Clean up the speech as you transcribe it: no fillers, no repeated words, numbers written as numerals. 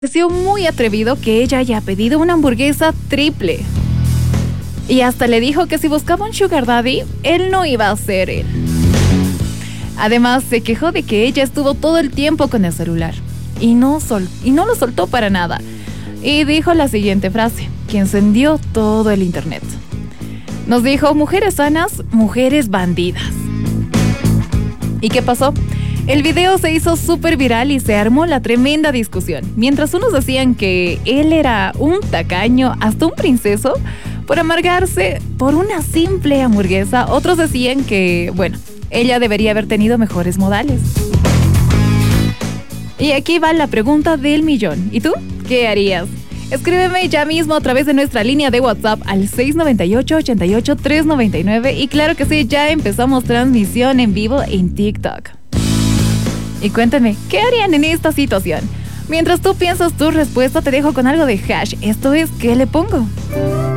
Pareció muy atrevido que ella haya pedido una hamburguesa triple. Y hasta le dijo que si buscaba un sugar daddy, él no iba a ser él. Además, se quejó de que ella estuvo todo el tiempo con el celular y no lo soltó para nada. Y dijo la siguiente frase, que encendió todo el internet. Nos dijo, mujeres sanas, mujeres bandidas. ¿Y qué pasó? El video se hizo súper viral y se armó la tremenda discusión. Mientras unos decían que él era un tacaño, hasta un princeso, por amargarse por una simple hamburguesa, otros decían que, bueno, ella debería haber tenido mejores modales. Y aquí va la pregunta del millón. ¿Y tú? ¿Qué harías? Escríbeme ya mismo a través de nuestra línea de WhatsApp al 698-88-399 y claro que sí, ya empezamos transmisión en vivo en TikTok. Y cuéntenme, ¿qué harían en esta situación? Mientras tú piensas tu respuesta, te dejo con algo de Hash. Esto es ¿Qué le pongo?